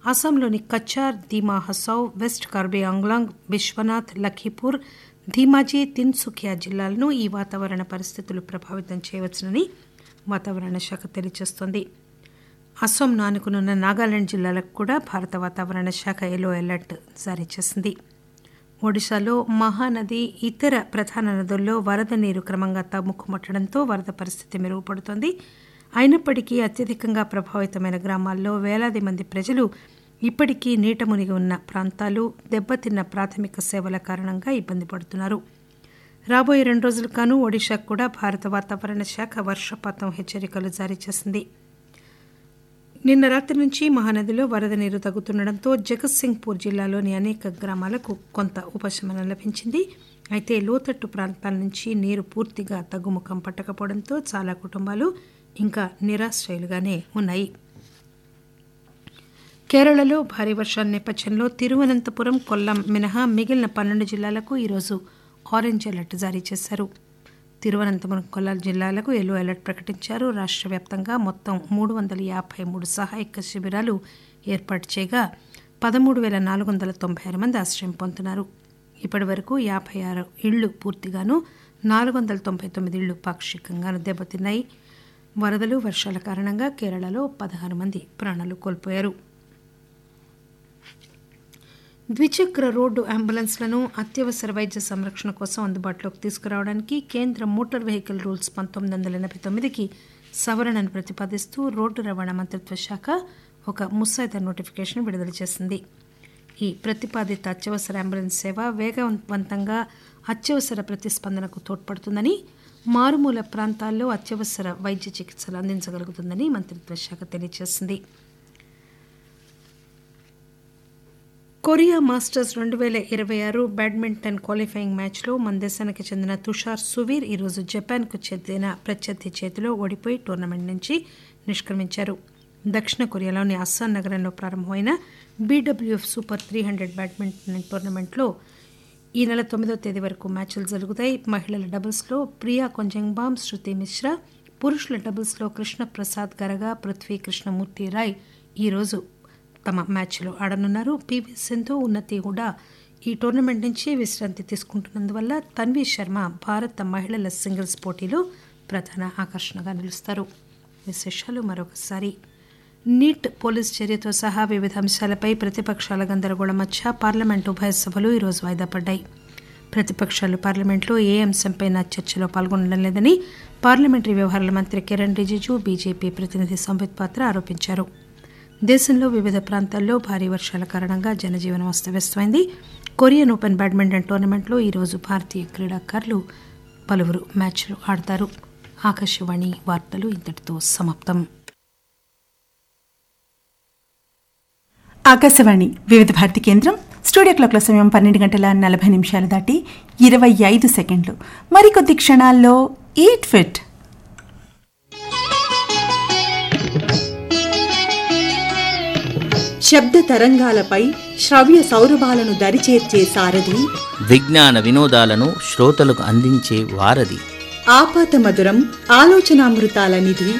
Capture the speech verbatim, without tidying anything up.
అస్సాంలోని కచ్చార్, దీమా హసౌ, వెస్ట్ కార్బీ ఆంగ్లాంగ్, బిశ్వనాథ్, లఖీపూర్, ధీమాజీ, తిన్సుకియా జిల్లాలను ఈ వాతావరణ పరిస్థితులు ప్రభావితం చేయవచ్చునని వాతావరణ శాఖ తెలియజేస్తోంది. అస్సాంను ఆనుకునున్న నాగాలాండ్ జిల్లాలకు కూడా భారత వాతావరణ శాఖ ఎల్లో అలర్ట్ జారీ చేసింది. ఒడిశాలో మహానది, ఇతర ప్రధాన నదుల్లో వరద నీరు క్రమంగా తగ్గుముఖమట్టడంతో వరద పరిస్థితి మెరుగుపడుతోంది. అయినప్పటికీ అత్యధికంగా ప్రభావితమైన గ్రామాల్లో వేలాది మంది ప్రజలు ఇప్పటికీ నీట మునిగి ఉన్న ప్రాంతాలు, దెబ్బతిన్న ప్రాథమిక సేవల కారణంగా ఇబ్బంది పడుతున్నారు. రాబోయే రెండు రోజుల కాను ఒడిశాకు కూడా భారత వాతావరణ శాఖ వర్షపాతం హెచ్చరికలు జారీ చేసింది. నిన్న రాత్రి నుంచి మహానదిలో వరద నీరు తగ్గుతుండటంతో జగత్సింగ్పూర్ జిల్లాలోని అనేక గ్రామాలకు కొంత ఉపశమనం లభించింది. అయితే లోతట్టు ప్రాంతాల నుంచి నీరు పూర్తిగా తగ్గుముఖం పట్టకపోవడంతో చాలా కుటుంబాలు ఇంకా నిరాశ్రయులుగానే ఉన్నాయి. కేరళలో భారీ వర్షాల నేపథ్యంలో తిరువనంతపురం, కొల్లం మినహా మిగిలిన పన్నెండు జిల్లాలకు ఈరోజు ఆరెంజ్ అలర్ట్ జారీ చేశారు. తిరువనంతపురం, కొల్లాం జిల్లాలకు ఎల్లో అలర్ట్ ప్రకటించారు. రాష్ట్ర వ్యాప్తంగా మొత్తం మూడు వందల యాభై మూడు సహాయక శిబిరాలు ఏర్పాటు చేయగా పదమూడు వేల నాలుగు వందల తొంభై ఆరు మంది ఆశ్రయం పొందుతున్నారు. ఇప్పటి వరకు యాభై ఆరు ఇళ్లు పూర్తిగాను, నాలుగు వందల తొంభై తొమ్మిది ఇళ్లు పాక్షికంగాను దెబ్బతిన్నాయి. వరదలు, వర్షాల కారణంగా కేరళలో పదహారు మంది ప్రాణాలు కోల్పోయారు. ద్విచక్ర రోడ్డు అంబులెన్స్లను అత్యవసర వైద్య సంరక్షణ కోసం అందుబాటులోకి తీసుకురావడానికి కేంద్ర మోటార్ వెహికల్ రూల్స్ పంతొమ్మిది వందల ఎనభై తొమ్మిదికి సవరణను ప్రతిపాదిస్తూ రోడ్డు రవాణా మంత్రిత్వ శాఖ ఒక ముసాయిదా నోటిఫికేషన్ విడుదల చేసింది. ఈ ప్రతిపాదిత అత్యవసర అంబులెన్స్ సేవ వేగవంతంగా అత్యవసర ప్రతిస్పందనకు తోడ్పడుతుందని, మారుమూల ప్రాంతాల్లో అత్యవసర వైద్య చికిత్సలు అందించగలుగుతుందని మంత్రిత్వ శాఖ తెలియజేసింది. కొరియా మాస్టర్స్ రెండు వేల ఇరవై ఆరు బ్యాడ్మింటన్ క్వాలిఫైయింగ్ మ్యాచ్లో మన దేశానికి చెందిన తుషార్ సువీర్ ఈరోజు జపాన్కు చెందిన ప్రత్యర్థి చేతిలో ఓడిపోయి టోర్నమెంట్ నుంచి నిష్క్రమించారు. దక్షిణ కొరియాలోని అస్సాన్ నగరంలో ప్రారంభమైన BWF super three hundred badminton టోర్నమెంట్లో ఈ నెల తొమ్మిదో తేదీ వరకు మ్యాచ్లు జరుగుతాయి. మహిళల డబుల్స్లో ప్రియా కొంజంగ్బామ్, శృతి మిశ్రా, పురుషుల డబుల్స్లో కృష్ణ ప్రసాద్ గరగా, పృథ్వీ కృష్ణమూర్తి రాయ్ ఈరోజు తమ మ్యాచ్లో ఆడనున్నారు. పీవీ సింధు, ఉన్నతి హుడా ఈ టోర్నమెంట్ నుంచి విశ్రాంతి తీసుకుంటున్నందువల్ల తన్వీ శర్మ భారత మహిళల సింగిల్స్ పోటీలో ప్రధాన ఆకర్షణగా నిలుస్తారు. విశేషాలు మరొకసారి. నీట్ పోలీస్ చర్యతో సహా వివిధ అంశాలపై ప్రతిపక్షాల గందరగోళం మధ్య పార్లమెంటు ఉభయ సభలు ఈరోజు వాయిదా పడ్డాయి. ప్రతిపక్షాలు పార్లమెంట్లో ఏ అంశంపై చర్చలో పాల్గొనడం లేదని పార్లమెంటరీ వ్యవహారాల మంత్రి కిరణ్ రిజిజు, బీజేపీ ప్రతినిధి సంబిత్ పాత్ర ఆరోపించారు. దేశంలో వివిధ ప్రాంతాల్లో భారీ వర్షాల కారణంగా జనజీవనం అస్తవ్యస్తమైంది. కొరియన్ ఓపెన్ బ్యాడ్మింటన్ టోర్నమెంట్లో ఈరోజు భారతీయ క్రీడాకారులు పలువురు మ్యాచ్లు ఆడతారు. ఆకాశవాణి వార్తలు ఇంతటితో సమాప్తం. ఆకాశవాణి వివిధ భారతి కేంద్రం. స్టూడియో క్లాక్ల సమయం పన్నెండు గంటల నలభై నిమిషాలు దాటి ఇరవై ఐదు సెకండ్లు. మరికొద్ది క్షణాల్లో ఈట్ ఫిట్. శబ్ద తరంగాలపై శ్రవ్య సౌరభాలను దరిచేర్చే సారథి, విజ్ఞాన వినోదాలను శ్రోతలకు అందించే వారధి, ఆపాత మధురం ఆలోచనామృతాల నిధి,